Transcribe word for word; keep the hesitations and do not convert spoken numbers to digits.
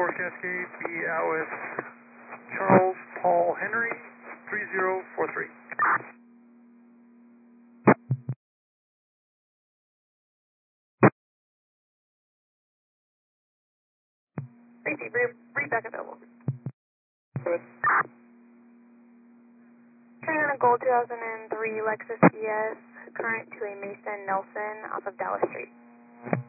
four Cascade, be out with Charles Paul Henry, three zero four three. Safety, bring, bring back available. Good. Turning on a Gold two thousand three Lexus E S, current to a Mason Nelson off of Dallas Street.